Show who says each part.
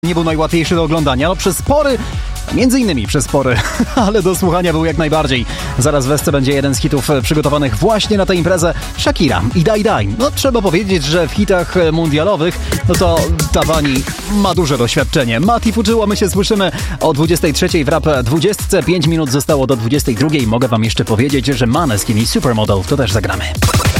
Speaker 1: Nie był najłatwiejszy do oglądania, no przez spory, między innymi przez spory, ale do słuchania był jak najbardziej. Zaraz w Esce będzie jeden z hitów przygotowanych właśnie na tę imprezę, Shakira i Daj Daj. No trzeba powiedzieć, że w hitach mundialowych, no to ta pani ma duże doświadczenie. Mati Fuczyło, my się słyszymy o 23:00 w Rap 20. 5 minut zostało do 22:00. Mogę wam jeszcze powiedzieć, że Maneskin i Supermodel to też zagramy.